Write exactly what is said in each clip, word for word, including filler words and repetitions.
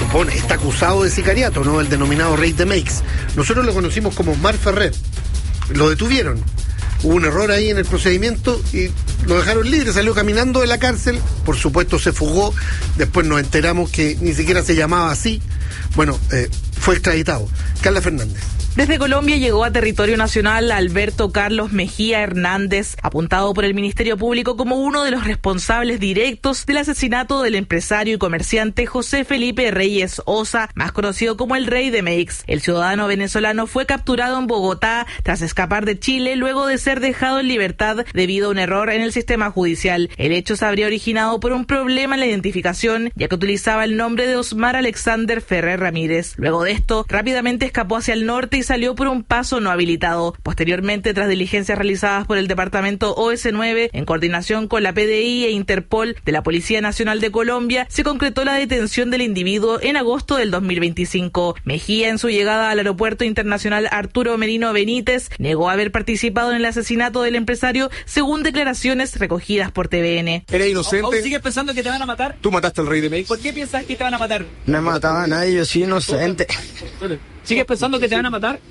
supone, está acusado de sicariato, ¿no? El denominado Rey de Meix. Nosotros lo conocimos como Omar Ferrer. Lo detuvieron. Hubo un error ahí en el procedimiento y lo dejaron libre, salió caminando de la cárcel, por supuesto se fugó, después nos enteramos que ni siquiera se llamaba así. Bueno, eh, fue extraditado. Carla Fernández. Desde Colombia llegó a territorio nacional Alberto Carlos Mejía Hernández, apuntado por el Ministerio Público como uno de los responsables directos del asesinato del empresario y comerciante José Felipe Reyes Osa, más conocido como el Rey de Meix. El ciudadano venezolano fue capturado en Bogotá tras escapar de Chile luego de ser dejado en libertad debido a un error en el sistema judicial. El hecho se habría originado por un problema en la identificación, ya que utilizaba el nombre de Osmar Alexander Ferrer Ramírez. Luego de esto, rápidamente escapó hacia el norte y salió por un paso no habilitado. Posteriormente, tras diligencias realizadas por el departamento O S nueve, en coordinación con la P D I e Interpol de la Policía Nacional de Colombia, se concretó la detención del individuo en agosto del dos mil veinticinco. Mejía, en su llegada al aeropuerto internacional Arturo Merino Benítez, negó haber participado en el asesinato del empresario, según declaraciones recogidas por T V N. ¿Eres inocente? ¿Aún sigues pensando que te van a matar? ¿Tú mataste al Rey de Meix? ¿Por qué piensas que te van a matar? No he matado a nadie, yo soy inocente. ¿Sigues pensando que te van a matar?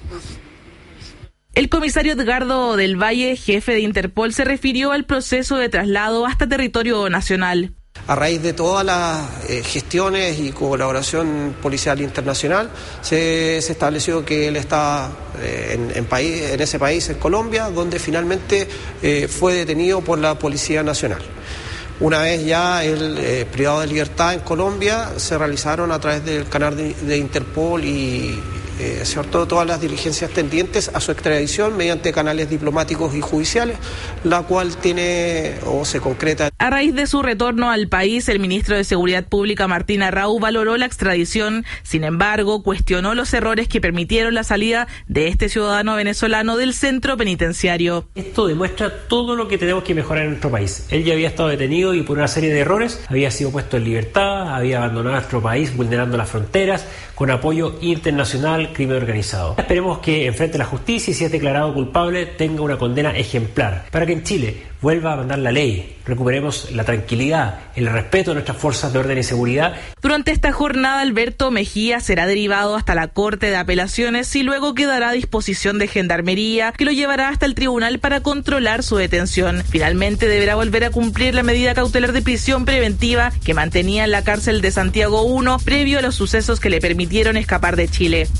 El comisario Edgardo del Valle, jefe de Interpol, se refirió al proceso de traslado hasta territorio nacional. A raíz de todas las eh, gestiones y colaboración policial internacional, se, se estableció que él está eh, en, en, país, en ese país, en Colombia, donde finalmente eh, fue detenido por la Policía Nacional. Una vez ya el eh, privado de libertad en Colombia, se realizaron a través del canal de, de Interpol y eh, cierto, todas las diligencias tendientes a su extradición mediante canales diplomáticos y judiciales, la cual tiene o se concreta. A raíz de su retorno al país, el ministro de Seguridad Pública, Martín Arrau, valoró la extradición. Sin embargo, cuestionó los errores que permitieron la salida de este ciudadano venezolano del centro penitenciario. Esto demuestra todo lo que tenemos que mejorar en nuestro país. Él ya había estado detenido y por una serie de errores había sido puesto en libertad, había abandonado nuestro país vulnerando las fronteras con apoyo internacional, crimen organizado. Esperemos que enfrente la justicia y si es declarado culpable tenga una condena ejemplar para que en Chile vuelva a mandar la ley, recuperemos la tranquilidad, el respeto de nuestras fuerzas de orden y seguridad. Durante esta jornada, Alberto Mejía será derivado hasta la Corte de Apelaciones y luego quedará a disposición de Gendarmería, que lo llevará hasta el tribunal para controlar su detención. Finalmente deberá volver a cumplir la medida cautelar de prisión preventiva que mantenía en la cárcel de Santiago uno previo a los sucesos que le permitieron escapar de Chile.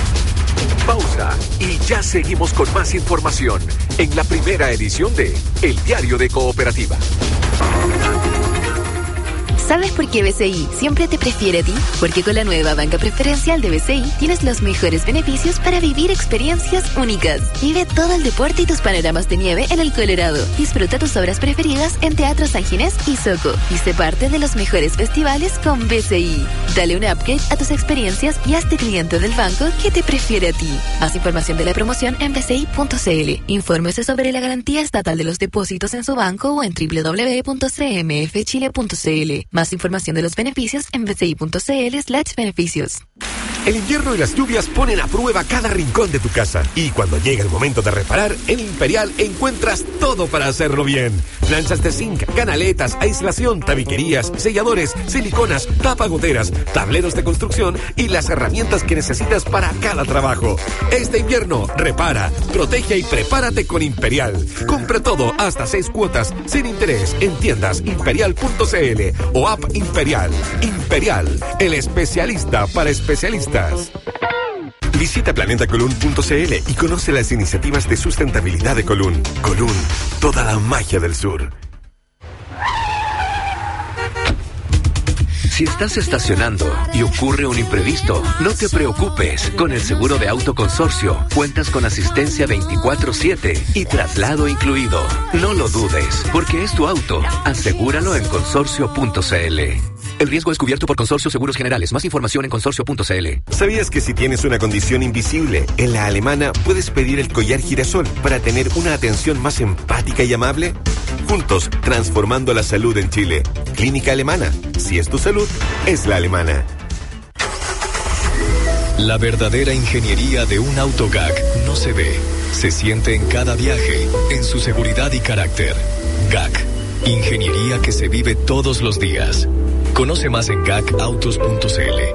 Pausa y ya seguimos con más información en la primera edición de El Diario de Cooperativa. ¿Sabes por qué B C I siempre te prefiere a ti? Porque con la nueva banca preferencial de B C I tienes los mejores beneficios para vivir experiencias únicas. Vive todo el deporte y tus panoramas de nieve en el Colorado. Disfruta tus obras preferidas en Teatro San Ginés y Soco. Y sé parte de los mejores festivales con B C I. Dale un upgrade a tus experiencias y hazte cliente del banco que te prefiere a ti. Más información de la promoción en b c i punto c l. Infórmese sobre la garantía estatal de los depósitos en su banco o en doble u doble u doble u punto c m f chile punto c l. Más información de los beneficios en b c i punto c l slash beneficios. El invierno y las lluvias ponen a prueba cada rincón de tu casa. Y cuando llega el momento de reparar, en Imperial encuentras todo para hacerlo bien. Planchas de zinc, canaletas, aislación, tabiquerías, selladores, siliconas, tapagoteras, tableros de construcción y las herramientas que necesitas para cada trabajo. Este invierno, repara, protege y prepárate con Imperial. Compra todo hasta seis cuotas sin interés en tiendas imperial punto c l o app Imperial. Imperial, el especialista para especialistas. Visita planeta colún punto c l y conoce las iniciativas de sustentabilidad de Colún. Colún, toda la magia del sur. Si estás estacionando y ocurre un imprevisto, no te preocupes. Con el seguro de auto consorcio, cuentas con asistencia veinticuatro siete y traslado incluido. No lo dudes, porque es tu auto. Asegúralo en consorcio punto c l. El riesgo es cubierto por Consorcio Seguros Generales. Más información en consorcio punto c l. ¿Sabías que si tienes una condición invisible, en La Alemana puedes pedir el collar girasol para tener una atención más empática y amable? Juntos, transformando la salud en Chile. Clínica Alemana. Si es tu salud, es La Alemana. La verdadera ingeniería de un auto G A C no se ve, se siente en cada viaje, en su seguridad y carácter. G A C, ingeniería que se vive todos los días. Conoce más en gacautos punto c l.